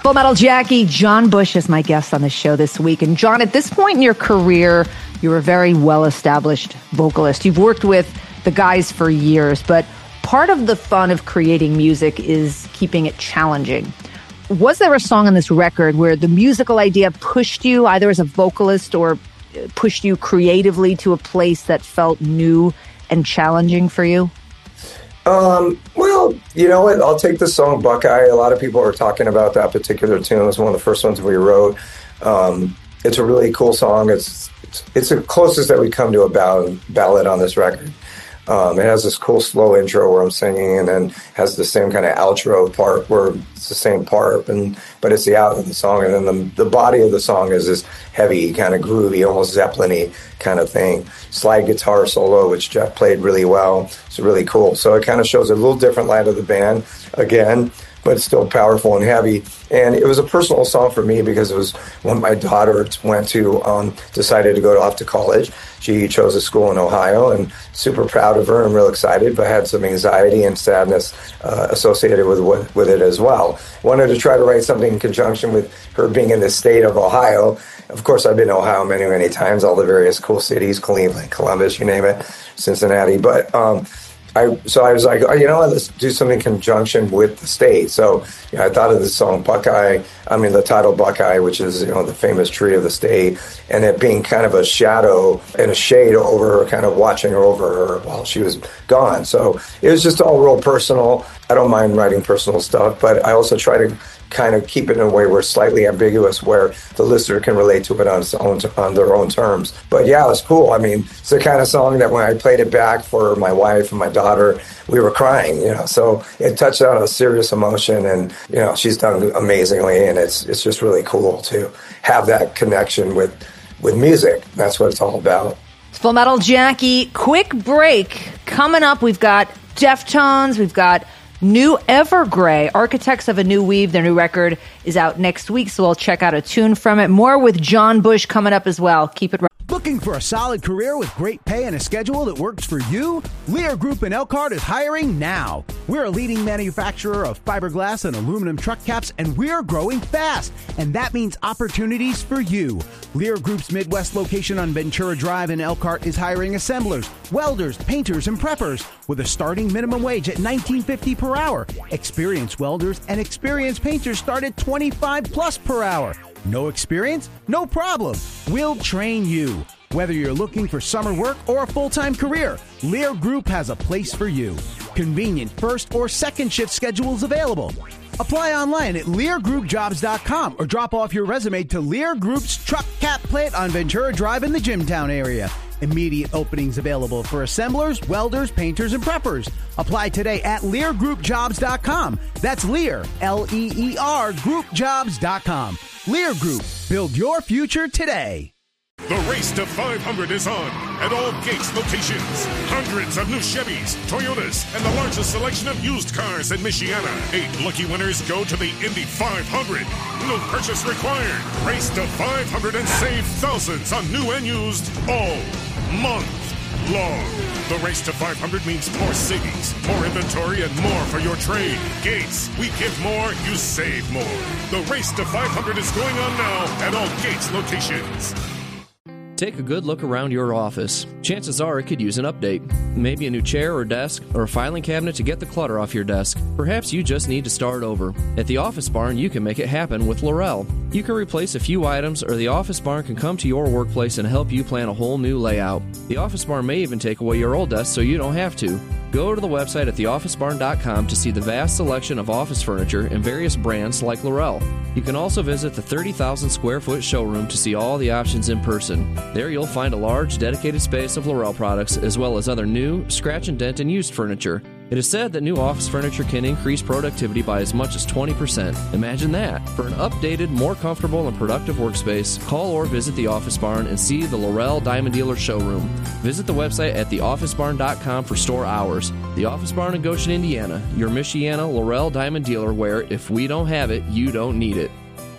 Full Metal Jackie, John Bush is my guest on the show this week. And John, at this point in your career, you're a very well-established vocalist. You've worked with the guys for years, but part of the fun of creating music is keeping it challenging. Was there a song on this record where the musical idea pushed you either as a vocalist or pushed you creatively to a place that felt new and challenging for you? Well, you know what? I'll take the song Buckeye. A lot of people are talking about that particular tune. It was one of the first ones we wrote. It's a really cool song. It's the closest that we come to a ballad on this record. It has this cool slow intro where I'm singing, and then has the same kind of outro part where it's the same part, but it's the out of the song. And then the body of the song is this heavy, kind of groovy, almost Zeppelin-y kind of thing. Slide guitar solo, which Jeff played really well. It's really cool. So it kind of shows a little different light of the band again, but it's still powerful and heavy. And it was a personal song for me because it was when my daughter decided to go off to college. She chose a school in Ohio, and super proud of her and real excited, but had some anxiety and sadness associated with it as well. Wanted to try to write something in conjunction with her being in the state of Ohio. Of course, I've been to Ohio many, many times, all the various cool cities, Cleveland, Columbus, you name it, Cincinnati. But I was like, oh, you know what, let's do something in conjunction with the state. So I thought of the song the title Buckeye, which is, the famous tree of the state, and it being kind of a shadow and a shade over her, kind of watching over her while she was gone. So it was just all real personal. I don't mind writing personal stuff, but I also try to kind of keep it in a way where it's slightly ambiguous, where the listener can relate to it on their own terms. But yeah, it was cool. I mean, it's the kind of song that when I played it back for my wife and my daughter, we were crying, so it touched on a serious emotion, and, she's done amazingly, and it's just really cool to have that connection with music. That's what it's all about. Full Metal Jackie, quick break. Coming up, we've got Deftones, we've got New Evergrey, Architects of a New Weave. Their new record is out next week, so we'll check out a tune from it. More with John Bush coming up as well. Keep it right. Looking for a solid career with great pay and a schedule that works for you? Lear Group in Elkhart is hiring now. We're a leading manufacturer of fiberglass and aluminum truck caps, and we're growing fast. And that means opportunities for you. Lear Group's Midwest location on Ventura Drive in Elkhart is hiring assemblers, welders, painters, and preppers with a starting minimum wage at $19.50 per hour. Experienced welders and experienced painters start at $25+ per hour. No experience? No problem. We'll train you. Whether you're looking for summer work or a full-time career, Lear Group has a place for you. Convenient first or second shift schedules available. Apply online at LearGroupJobs.com or drop off your resume to Lear Group's truck cap plant on Ventura Drive in the Jimtown area. Immediate openings available for assemblers, welders, painters, and preppers. Apply today at LearGroupJobs.com. That's Lear, L-E-E-R, GroupJobs.com. Lear Group. Build your future today. The race to 500 is on at all Gates locations. Hundreds of new Chevys, Toyotas, and the largest selection of used cars in Michiana. 8 lucky winners go to the Indy 500. No purchase required. Race to 500 and save thousands on new and used all month long. The race to 500 means more savings, more inventory, and more for your trade. Gates, we give more, you save more. The race to 500 is going on now at all Gates locations. Take a good look around your office. Chances are it could use an update. Maybe a new chair or desk, or a filing cabinet to get the clutter off your desk. Perhaps you just need to start over. At the Office Barn, you can make it happen with Laurel. You can replace a few items, or the Office Barn can come to your workplace and help you plan a whole new layout. The Office Barn may even take away your old desk so you don't have to. Go to the website at theofficebarn.com to see the vast selection of office furniture and various brands like Laurel. You can also visit the 30,000 square foot showroom to see all the options in person. There you'll find a large dedicated space of Laurel products as well as other new, scratch and dent and used furniture. It is said that new office furniture can increase productivity by as much as 20%. Imagine that. For an updated, more comfortable and productive workspace, call or visit the Office Barn and see the Laurel Diamond Dealer showroom. Visit the website at theofficebarn.com for store hours. The Office Barn in Goshen, Indiana, your Michiana Laurel Diamond Dealer where if we don't have it, you don't need it.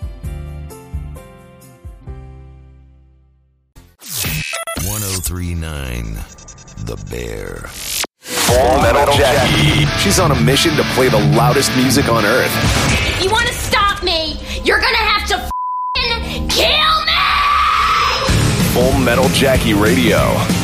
The Bear. Full Metal Jackie. She's on a mission to play the loudest music on earth. If you want to stop me, Full Metal Jackie Radio.